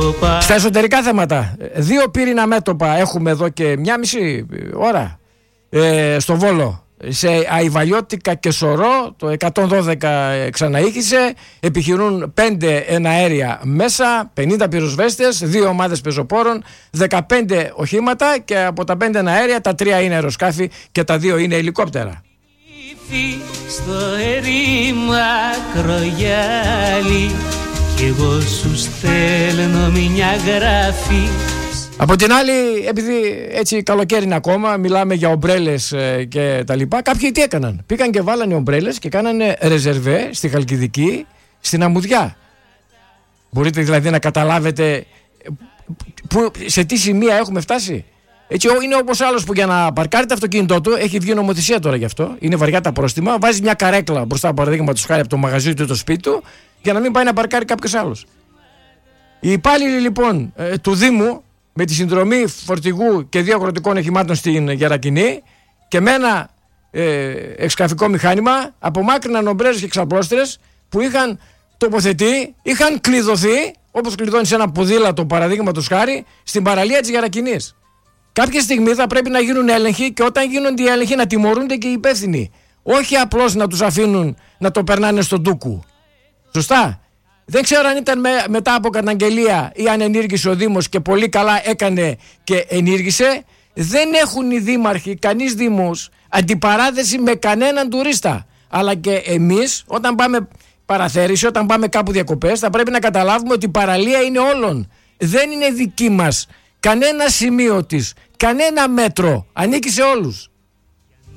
Στα εσωτερικά θέματα, 2 πύρινα μέτωπα έχουμε εδώ και 1,5 ώρα στο Βόλο. Σε Αϊβαλιώτικα και Σωρό το 112 ξαναήχησε. Επιχειρούν 5 εναέρια μέσα, 50 πυροσβέστες, 2 ομάδες πεζοπόρων, 15 οχήματα, και από τα 5 εναέρια τα 3 είναι αεροσκάφη και τα 2 είναι ελικόπτερα. Στο ερήμα κρογιάλι κι εγώ σου στέλνω μια γράφη. Από την άλλη, επειδή έτσι καλοκαίρι είναι ακόμα, μιλάμε για ομπρέλες και τα λοιπά, κάποιοι τι έκαναν? Πήγαν και βάλανε ομπρέλες και κάνανε ρεζερβέ στη Χαλκιδική, στην Αμμουδιά. Μπορείτε δηλαδή να καταλάβετε σε τι σημεία έχουμε φτάσει? Έτσι, είναι όπως άλλος που για να παρκάρει το αυτοκίνητό του, έχει βγει νομοθεσία τώρα γι' αυτό, είναι βαριά τα πρόστιμα, βάζει μια καρέκλα μπροστά, παραδείγματος χάρη, από το μαγαζί του ή το σπίτι του, για να μην πάει να παρκάρει κάποιος άλλος. Οι υπάλληλοι λοιπόν του Δήμου, με τη συνδρομή φορτηγού και 2 αγροτικών οχημάτων στην Γερακινή και με ένα εξκαφικό μηχάνημα, απομάκρυναν ομπρέλες και ξαπλώστρες που είχαν τοποθετεί, είχαν κλειδωθεί, όπως κλειδώνει σε ένα ποδήλατο, παραδείγματος χάρη, στην παραλία της Γερακινής. Κάποια στιγμή θα πρέπει να γίνουν έλεγχοι, και όταν γίνονται οι έλεγχοι να τιμωρούνται και οι υπεύθυνοι. Όχι απλώς να τους αφήνουν να το περνάνε στον ντούκου. Σωστά? Δεν ξέρω αν ήταν μετά από καταγγελία ή αν ενήργησε ο Δήμος, και πολύ καλά έκανε και ενήργησε. Δεν έχουν οι δήμαρχοι, κανείς δήμος, αντιπαράθεση με κανέναν τουρίστα. Αλλά και εμείς, όταν πάμε παραθέρηση, όταν πάμε κάπου διακοπές, θα πρέπει να καταλάβουμε ότι η παραλία είναι όλων. Δεν είναι δική μας. Κανένα σημείο της, κανένα μέτρο, ανήκει σε όλους.